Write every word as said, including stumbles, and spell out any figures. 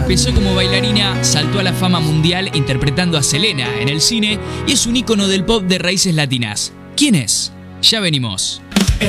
Empezó como bailarina, saltó a la fama mundial interpretando a Selena en el cine y es un ícono del pop de raíces latinas. ¿Quién es? Ya venimos.